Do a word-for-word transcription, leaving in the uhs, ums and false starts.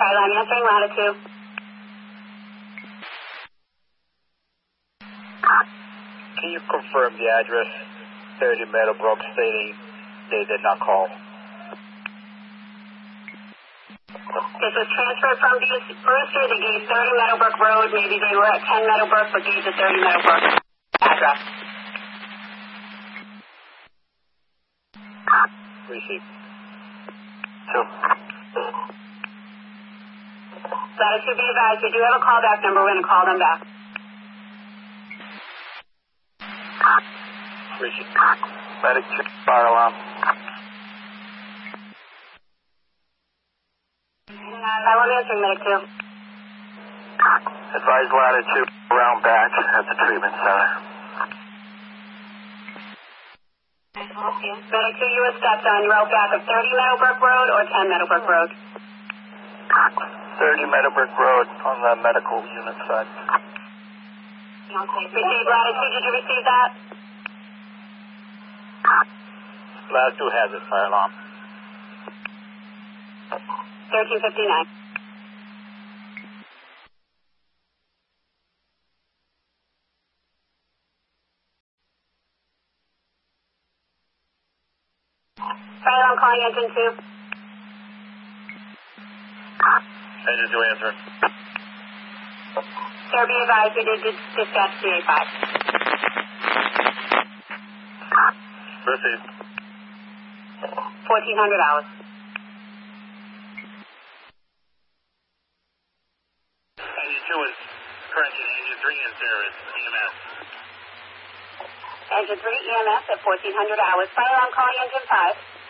Sorry, I'm answering latitude. Can you confirm the address, thirty Meadowbrook, stating they did not call? This was transferred from Brewster. They gave thirty Meadowbrook Road. Maybe they were at ten Meadowbrook, but gave the thirty Meadowbrook address. Receive. Two. Latitude, be advised, we do have a callback number. We're going to call them back. Receive. Latitude, fire alarm. I'm answering medic two. Advise latitude around back at the treatment center. Medic two, you were stepped on. You're out back of thirty Meadowbrook Road or ten Meadowbrook Road? thirty Meadowbrook Road on the medical unit side. Okay. Receive latitude. Did you receive that? Latitude has it, fire alarm. thirteen fifty-nine. Fire alarm calling engine two. Engine two answer. Sir, be advised, we did dis- dispatch C A five. Receive. fourteen hundred hours. Engine two is correction. Engine three is there. It's E M S. Engine three, E M S at fourteen hundred hours. Fire alarm calling engine five.